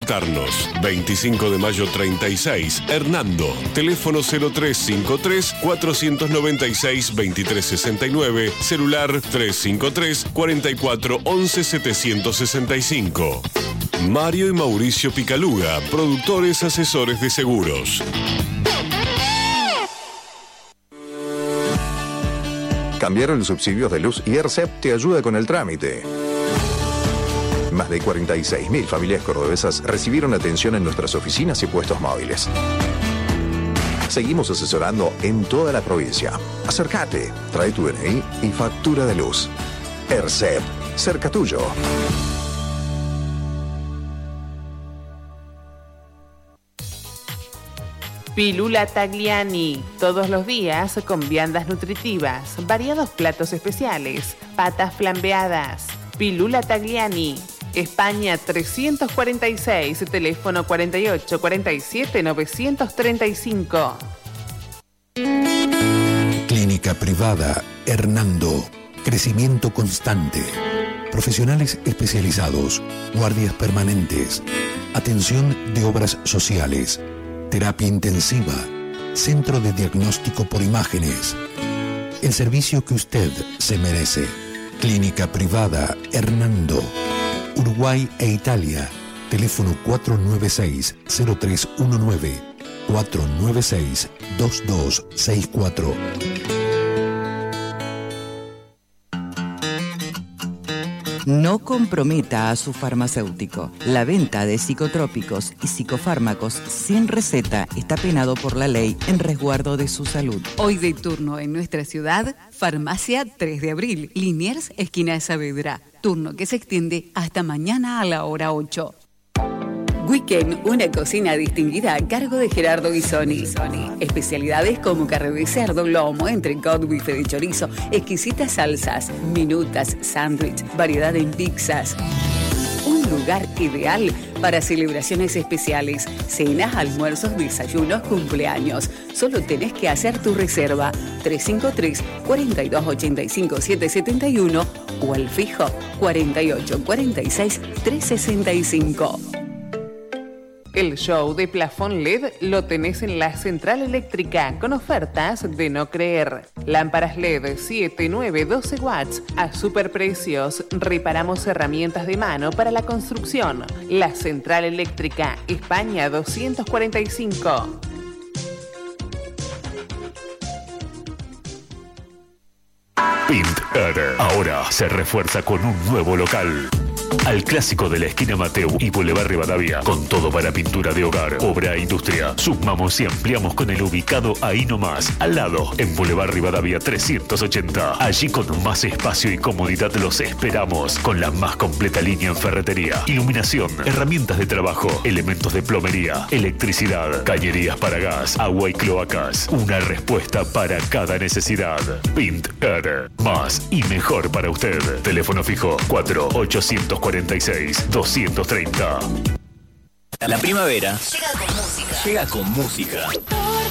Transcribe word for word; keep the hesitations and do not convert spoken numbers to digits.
contactarnos. veinticinco de mayo treinta y seis, Hernando. Teléfono cero tres cinco tres, cuatro nueve seis, dos tres seis nueve, celular tres cinco tres, cuatro cuatro once setecientos sesenta y cinco. Mario y Mauricio Picaluga, productores asesores de seguros. Cambiaron los subsidios de luz y ERCEP te ayuda con el trámite. Más de cuarenta y seis mil familias cordobesas recibieron atención en nuestras oficinas y puestos móviles. Seguimos asesorando en toda la provincia. Acércate, trae tu D N I y factura de luz. ERCEP, cerca tuyo. Pilula Tagliani, todos los días con viandas nutritivas, variados platos especiales, patas flambeadas. Pilula Tagliani, España trescientos cuarenta y seis, teléfono cuarenta y ocho cuarenta y siete novecientos treinta y cinco. Clínica privada Hernando, crecimiento constante. Profesionales especializados, guardias permanentes, atención de obras sociales, terapia intensiva, centro de diagnóstico por imágenes. El servicio que usted se merece. Clínica privada Hernando, Uruguay e Italia. Teléfono cuatro nueve seis, cero tres uno nueve, cuatro nueve seis, dos dos seis cuatro. No comprometa a su farmacéutico. La venta de psicotrópicos y psicofármacos sin receta está penado por la ley en resguardo de su salud. Hoy de turno en nuestra ciudad, Farmacia tres de abril, Liniers, esquina de Saavedra. Turno que se extiende hasta mañana a la hora ocho. Weekend, una cocina distinguida a cargo de Gerardo Guisoni. Especialidades como carne de cerdo, lomo, entrecot, bife de chorizo, exquisitas salsas, minutas, sándwich, variedad en pizzas. Un lugar ideal para celebraciones especiales, cenas, almuerzos, desayunos, cumpleaños. Solo tenés que hacer tu reserva tres cinco tres, cuatro dos ocho cinco, siete siete uno o al fijo cuarenta y ocho cuarenta y seis, trescientos sesenta y cinco. El show de plafón L E D lo tenés en la central eléctrica con ofertas de no creer. Lámparas L E D siete, nueve, doce watts a superprecios. Reparamos herramientas de mano para la construcción. La central eléctrica, España doscientos cuarenta y cinco. Pint Air ahora se refuerza con un nuevo local. Al clásico de la esquina Mateu y Boulevard Rivadavia, con todo para pintura de hogar, obra e industria. Sumamos y ampliamos con el ubicado ahí nomás, al lado, en Boulevard Rivadavia trescientos ochenta. Allí con más espacio y comodidad los esperamos, con la más completa línea en ferretería, iluminación, herramientas de trabajo, elementos de plomería, electricidad, cañerías para gas, agua y cloacas. Una respuesta para cada necesidad. Pint Air, más y mejor para usted. Teléfono fijo cuatro ochocientos cuarenta y seis, doscientos treinta. La primavera llega con música. Llega con música.